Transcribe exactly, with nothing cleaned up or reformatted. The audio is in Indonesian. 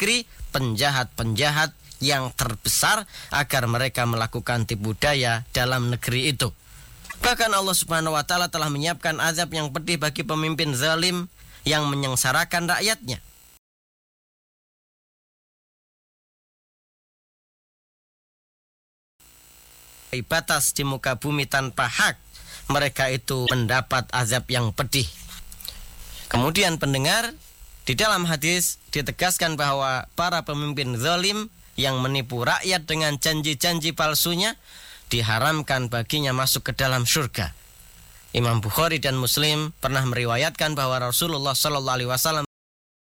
negeri penjahat-penjahat yang terbesar agar mereka melakukan tipu daya dalam negeri itu. Bahkan Allah Subhanahu wa taala telah menyiapkan azab yang pedih bagi pemimpin zalim yang menyengsarakan rakyatnya. Batas di muka bumi tanpa hak, mereka itu mendapat azab yang pedih. Kemudian pendengar, di dalam hadis ditegaskan bahwa para pemimpin zalim yang menipu rakyat dengan janji-janji palsunya diharamkan baginya masuk ke dalam surga. Imam Bukhari dan Muslim pernah meriwayatkan bahwa Rasulullah shallallahu alaihi wasallam